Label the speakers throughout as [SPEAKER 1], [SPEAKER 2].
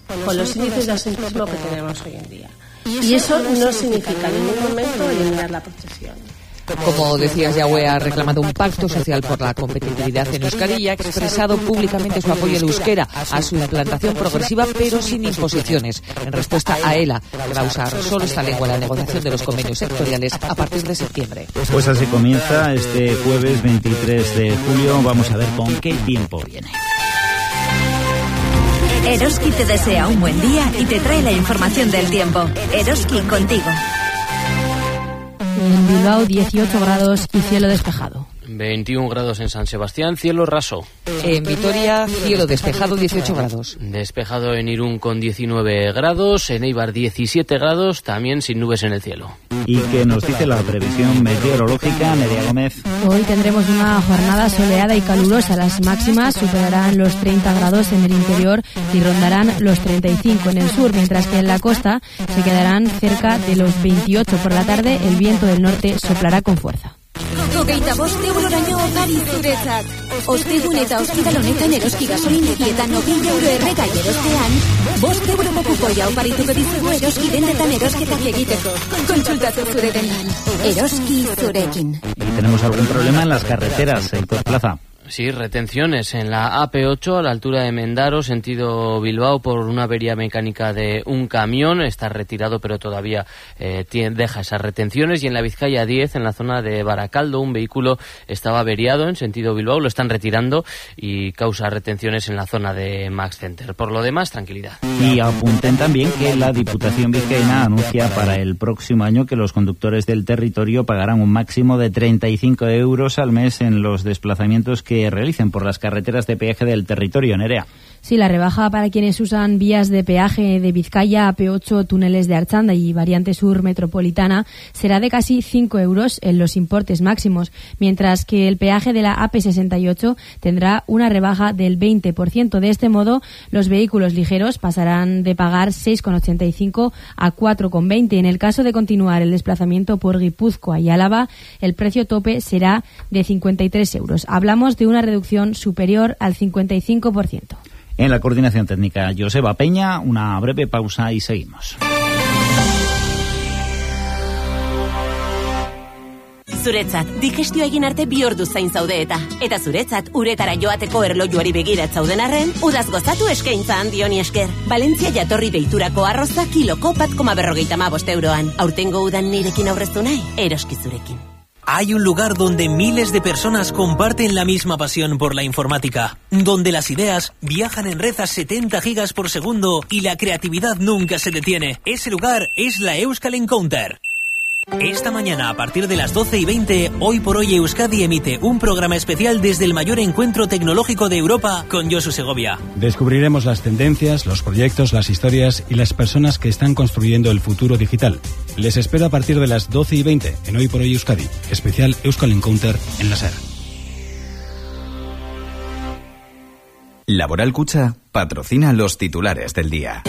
[SPEAKER 1] con los índices de absentismo que tenemos hoy en día. Y eso no significa en ningún momento eliminar la protección.
[SPEAKER 2] Como decías, Yahweh ha reclamado un pacto social por la competitividad en Euskadi y ha expresado públicamente su apoyo al euskera, a su implantación progresiva pero sin imposiciones. En respuesta a ELA, que va a usar solo esta lengua en la negociación de los convenios sectoriales a partir de septiembre.
[SPEAKER 3] Pues así comienza este jueves 23 de julio. Vamos a ver con qué tiempo viene.
[SPEAKER 4] Eroski te desea un buen día y te trae la información del tiempo. Eroski contigo.
[SPEAKER 5] En Bilbao 18 grados y cielo despejado.
[SPEAKER 6] 21 grados en San Sebastián, cielo raso.
[SPEAKER 2] En Vitoria, cielo despejado, 18 grados.
[SPEAKER 6] Despejado en Irún con 19 grados, en Eibar 17 grados, también sin nubes en el cielo.
[SPEAKER 3] ¿Y qué nos dice la previsión meteorológica, Nerea Gómez?
[SPEAKER 5] Hoy tendremos una jornada soleada y calurosa. Las máximas superarán los 30 grados en el interior y rondarán los 35 en el sur, mientras que en la costa se quedarán cerca de los 28. Por la tarde, el viento del norte soplará con fuerza.
[SPEAKER 7] 25 euroraino opari zuretzat. Ostegun eta ostiral honetan Eroski gasolindegietan 20 euro erregai erostean, 5 euroko kupoia oparituko dizugu Eroski dendetan erosketak egiteko. Kontsultatu zure dendan. Eroski zurekin.
[SPEAKER 3] Y tenemos algún problema en las carreteras, Héctor Plaza.
[SPEAKER 6] Sí, retenciones en la AP8 a la altura de Mendaro, sentido Bilbao, por una avería mecánica de un camión. Está retirado, pero todavía deja esas retenciones. Y en la Vizcaya 10, en la zona de Baracaldo, un vehículo estaba averiado en sentido Bilbao. Lo están retirando y causa retenciones en la zona de Max Center. Por lo demás, tranquilidad.
[SPEAKER 3] Y apunten también que la Diputación vizcaína anuncia para el próximo año que los conductores del territorio pagarán un máximo de 35 euros al mes en los desplazamientos que realicen por las carreteras de peaje del territorio, Nerea.
[SPEAKER 5] Sí, la rebaja para quienes usan vías de peaje de Vizcaya, AP8, túneles de Archanda y variante sur metropolitana será de casi 5 euros en los importes máximos, mientras que el peaje de la AP68 tendrá una rebaja del 20%. De este modo, los vehículos ligeros pasarán de pagar 6,85 a 4,20. En el caso de continuar el desplazamiento por Guipúzcoa y Álava, el precio tope será de 53 euros. Hablamos de una reducción superior al 55%.
[SPEAKER 3] En la coordinación técnica, Joseba Peña, una breve pausa y seguimos.
[SPEAKER 8] Zuretzat, digestioa egin arte 2 ordu zain zaude eta zuretzat, uretara joateko erlojuari begirat zauden arren, udaz gozatu eskaintza handi honi esker. Valentzia jatorri deiturako arroza kiloko 1,55 euroan. Aurtengo udan nirekin aurreztu nahi, Eroski zurekin.
[SPEAKER 9] Hay un lugar donde miles de personas comparten la misma pasión por la informática, donde las ideas viajan en red a 70 gigas por segundo y la creatividad nunca se detiene. Ese lugar es la Euskal Encounter. Esta mañana, a partir de las 12:20, Hoy por Hoy Euskadi emite un programa especial desde el mayor encuentro tecnológico de Europa con Josu Segovia.
[SPEAKER 10] Descubriremos las tendencias, los proyectos, las historias y las personas que están construyendo el futuro digital. Les espero a partir de las 12:20 en Hoy por Hoy Euskadi, especial Euskal Encounter en la SER.
[SPEAKER 11] Laboral Cucha patrocina los titulares del día.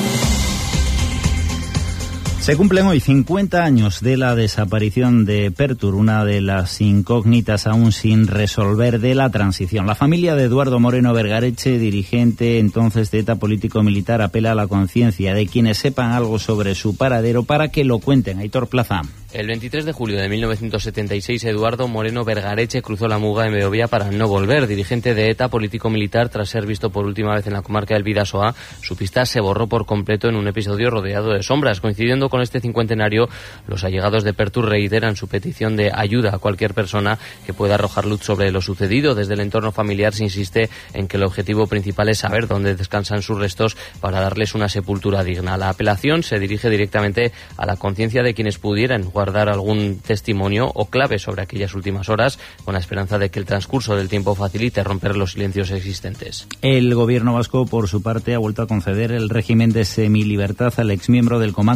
[SPEAKER 3] Se cumplen hoy 50 años de la desaparición de Pertur, una de las incógnitas aún sin resolver de la transición. La familia de Eduardo Moreno Vergareche, dirigente entonces de ETA político-militar, apela a la conciencia de quienes sepan algo sobre su paradero para que lo cuenten. Aitor Plaza.
[SPEAKER 6] El 23 de julio de 1976, Eduardo Moreno Vergareche cruzó la Muga en Beovia para no volver. Dirigente de ETA político-militar, tras ser visto por última vez en la comarca del Bidasoa, su pista se borró por completo en un episodio rodeado de sombras. Coincidiendo con este cincuentenario, los allegados de Pertur reiteran su petición de ayuda a cualquier persona que pueda arrojar luz sobre lo sucedido. Desde el entorno familiar se insiste en que el objetivo principal es saber dónde descansan sus restos para darles una sepultura digna. La apelación se dirige directamente a la conciencia de quienes pudieran guardar algún testimonio o clave sobre aquellas últimas horas, con la esperanza de que el transcurso del tiempo facilite romper los silencios existentes.
[SPEAKER 3] El gobierno vasco, por su parte, ha vuelto a conceder el régimen de semilibertad al exmiembro del Comando Donosti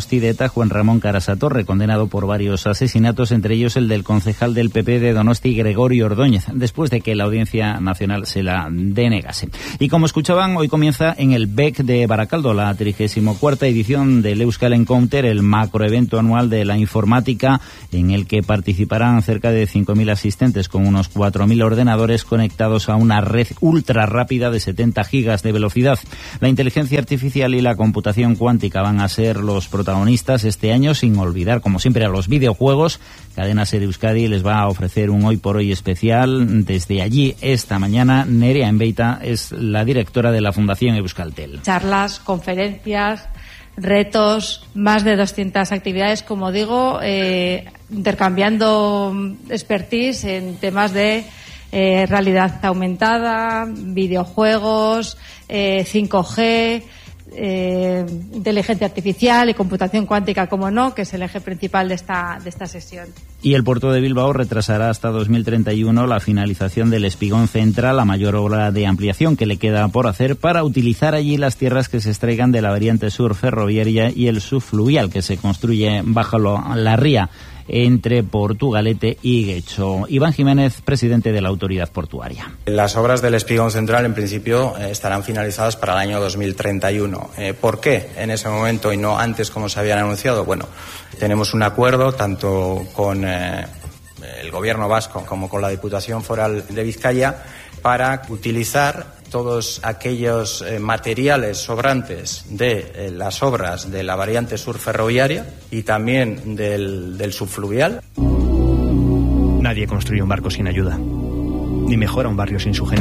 [SPEAKER 3] Donosti de ETA, Juan Ramón Carasatorre, condenado por varios asesinatos, entre ellos el del concejal del PP de Donosti, Gregorio Ordóñez, después de que la Audiencia Nacional se la denegase. Y como escuchaban, hoy comienza en el BEC de Baracaldo la 34ª edición del Euskal Encounter, el macroevento anual de la informática, en el que participarán cerca de 5.000 asistentes con unos 4.000 ordenadores conectados a una red ultra rápida de 70 gigas de velocidad. La inteligencia artificial y la computación cuántica van a ser los protagonistas este año, sin olvidar, como siempre, a los videojuegos. Cadena SER Euskadi les va a ofrecer un Hoy por Hoy especial. Desde allí, esta mañana, Nerea Enbeita es la directora de la Fundación Euskaltel.
[SPEAKER 12] Charlas, conferencias, retos, más de 200 actividades, como digo, intercambiando expertise en temas de realidad aumentada, videojuegos, 5G, inteligencia artificial y computación cuántica, como no, que es el eje principal de esta sesión.
[SPEAKER 3] Y el puerto de Bilbao retrasará hasta 2031 la finalización del Espigón Central, la mayor obra de ampliación que le queda por hacer, para utilizar allí las tierras que se extraigan de la variante sur ferroviaria y el subfluvial que se construye bajo la ría entre Portugalete y Guecho. Iván Jiménez, presidente de la autoridad portuaria.
[SPEAKER 13] Las obras del Espigón Central, en principio, estarán finalizadas para el año 2031. ¿Por qué en ese momento y no antes, como se habían anunciado? Bueno, tenemos un acuerdo tanto con el Gobierno vasco como con la Diputación Foral de Vizcaya para utilizar todos aquellos materiales sobrantes de las obras de la variante sur ferroviaria y también del subfluvial.
[SPEAKER 14] Nadie construye un barco sin ayuda, ni mejora un barrio sin su gente.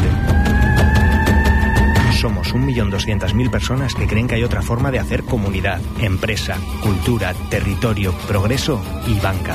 [SPEAKER 14] Somos 1.200.000 personas que creen que hay otra forma de hacer comunidad, empresa, cultura, territorio, progreso y banca.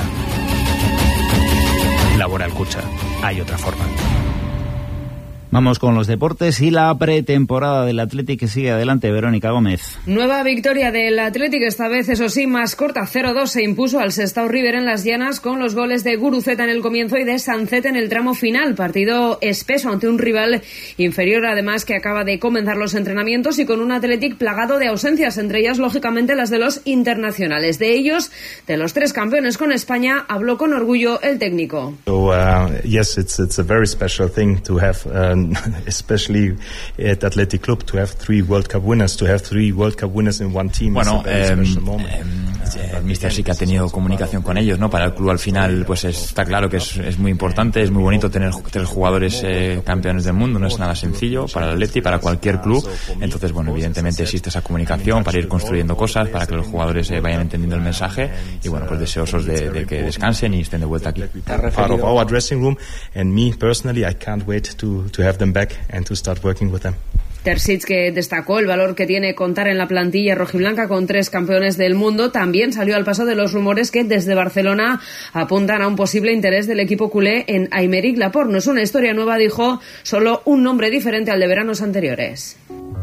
[SPEAKER 14] Laboral Kutxa. Hay otra forma.
[SPEAKER 3] Vamos con los deportes y la pretemporada del Athletic, que sigue adelante. Verónica Gómez.
[SPEAKER 15] Nueva victoria del Athletic, esta vez, eso sí, más corta. 0-2 se impuso al Sestao River en las Llanas, con los goles de Guruceta en el comienzo y de Sancet en el tramo final. Partido espeso ante un rival inferior, además, que acaba de comenzar los entrenamientos, y con un Athletic plagado de ausencias, entre ellas, lógicamente, las de los internacionales. De ellos, de los 3 campeones con España, habló con orgullo el técnico.
[SPEAKER 16] Yes, it's a very special thing to have especially at Athletic Club, to have 3 World Cup winners, to have 3 World Cup winners in one team.
[SPEAKER 17] Bueno, el míster sí que ha tenido comunicación con ellos, ¿no? Para el club al final, pues está claro que es muy importante, es muy bonito tener 3 jugadores campeones del mundo, no es nada sencillo para el Atleti, para cualquier club. Entonces, bueno, evidentemente existe esa comunicación para ir construyendo cosas, para que los jugadores vayan entendiendo el mensaje, y bueno, pues deseosos de que descansen y estén de vuelta aquí.
[SPEAKER 16] Part of our dressing room, and me personally, I can't wait to have them back and to start working with them.
[SPEAKER 15] Terzic, que destacó el valor que tiene contar en la plantilla rojiblanca con 3 campeones del mundo, también salió al paso de los rumores que desde Barcelona apuntan a un posible interés del equipo culé en Aymeric Laporte. No es una historia nueva, dijo, solo un nombre diferente al de veranos anteriores.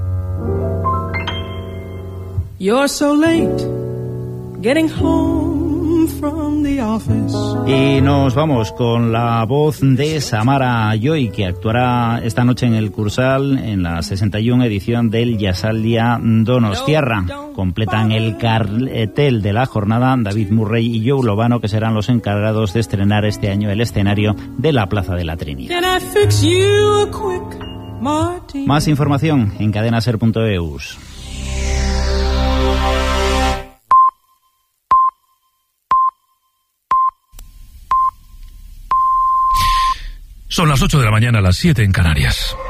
[SPEAKER 18] You're so late getting home.
[SPEAKER 3] Y nos vamos con la voz de Samara Joy, que actuará esta noche en el Cursal en la 61 edición del Jazzaldia Donostiarra. Completan el cartel de la jornada David Murray y Joe Lobano, que serán los encargados de estrenar este año el escenario de la Plaza de la Trinidad. Más información en cadenaser.eus.
[SPEAKER 19] Son las 8 de la mañana, las 7 en Canarias.